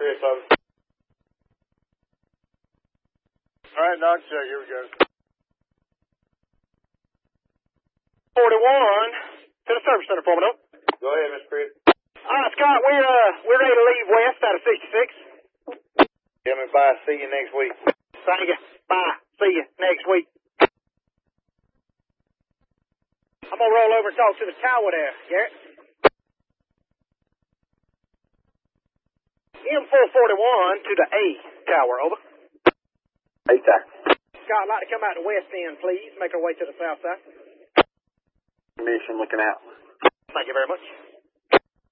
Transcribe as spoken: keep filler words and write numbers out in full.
Chris, over. All right, knock check. Here we go. forty-one to the service center, four one oh. Go ahead, Mister Chris. All right, Scott, we're, uh, we're ready to leave west out of sixty-six. Tell me bye. See you next week. Thank you. Bye. See you next week. I'm going to roll over and talk to the tower there, Garrett. M four forty-one to the A tower, over. A tower. Scott, I'd like to come out the west end, please. Make our way to the south side. Mission looking out. Thank you very much.